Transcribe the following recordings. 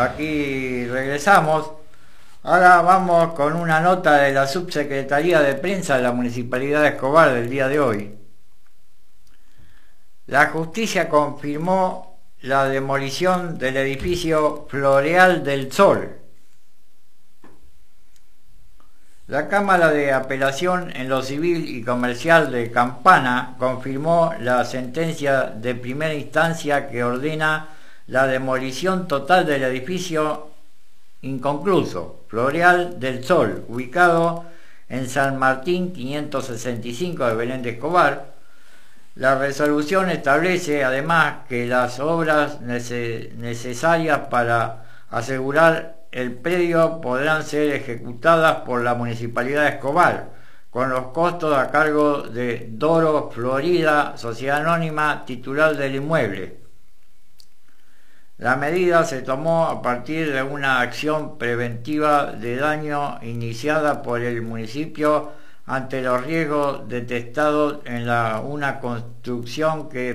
aquí regresamos. Ahora vamos con una nota de la Subsecretaría de Prensa de la Municipalidad de Escobar del día de hoy. La justicia confirmó la demolición del edificio Floreal del Sol. La Cámara de Apelación en lo Civil y Comercial de Campana confirmó la sentencia de primera instancia que ordena la demolición total del edificio inconcluso Floreal del Sol, ubicado en San Martín 565 de Belén de Escobar. La resolución establece además que las obras necesarias para asegurar el predio podrán ser ejecutadas por la Municipalidad de Escobar, con los costos a cargo de Doro Florida, sociedad anónima titular del inmueble. La medida se tomó a partir de una acción preventiva de daño iniciada por el municipio ante los riesgos detectados en una construcción que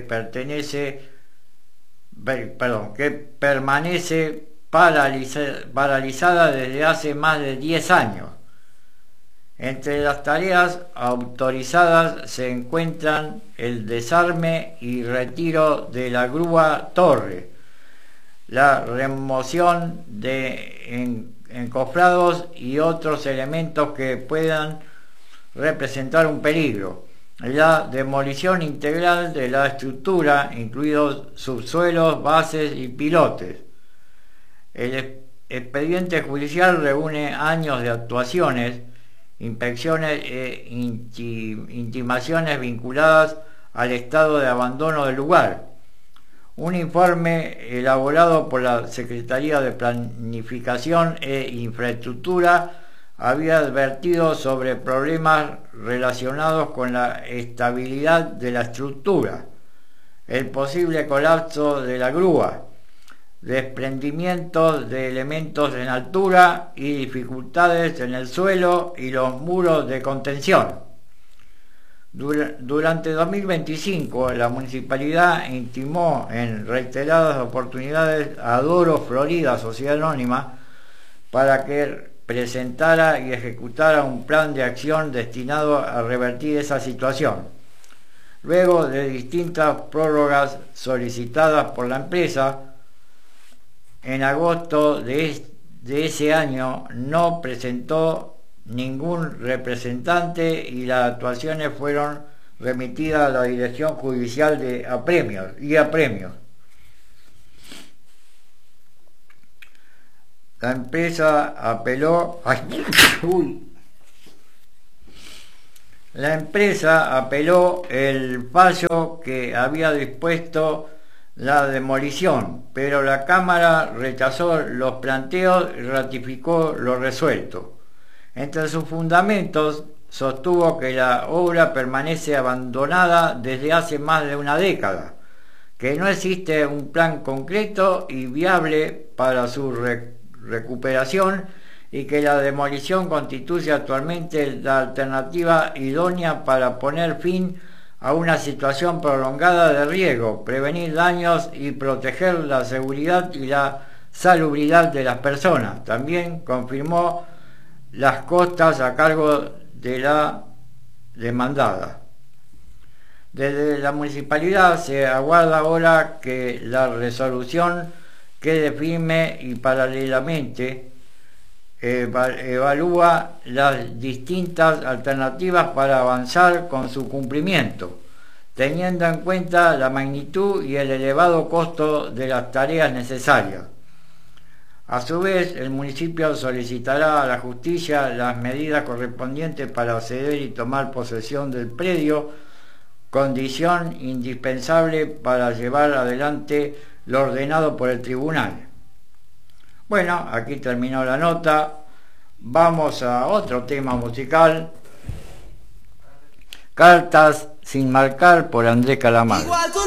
permanece paralizada desde hace más de 10 años. Entre las tareas autorizadas se encuentran el desarme y retiro de la grúa torre, la remoción de encofrados y otros elementos que puedan representar un peligro, la demolición integral de la estructura, incluidos subsuelos, bases y pilotes. El expediente judicial reúne años de actuaciones, inspecciones e intimaciones vinculadas al estado de abandono del lugar. Un informe elaborado por la Secretaría de Planificación e Infraestructura había advertido sobre problemas relacionados con la estabilidad de la estructura, el posible colapso de la grúa, desprendimientos de elementos en altura y dificultades en el suelo y los muros de contención. Durante 2025, la municipalidad intimó en reiteradas oportunidades a Doro Florida, sociedad anónima, para que presentara y ejecutara un plan de acción destinado a revertir esa situación. Luego de distintas prórrogas solicitadas por la empresa, en agosto de ese año no presentó ningún representante y las actuaciones fueron remitidas a la Dirección Judicial de Apremios. La empresa apeló el fallo que había dispuesto la demolición, pero la Cámara rechazó los planteos y ratificó lo resuelto. Entre sus fundamentos, sostuvo que la obra permanece abandonada desde hace más de una década, que no existe un plan concreto y viable para su recuperación y que la demolición constituye actualmente la alternativa idónea para poner fin a una situación prolongada de riesgo, prevenir daños y proteger la seguridad y la salubridad de las personas. También confirmó las costas a cargo de la demandada. Desde la municipalidad se aguarda ahora que la resolución quede firme y paralelamente evalúa las distintas alternativas para avanzar con su cumplimiento, teniendo en cuenta la magnitud y el elevado costo de las tareas necesarias. A su vez, el municipio solicitará a la justicia las medidas correspondientes para acceder y tomar posesión del predio, condición indispensable para llevar adelante lo ordenado por el tribunal. Bueno, aquí terminó la nota. Vamos a otro tema musical. Cartas sin marcar por Andrés Calamaro.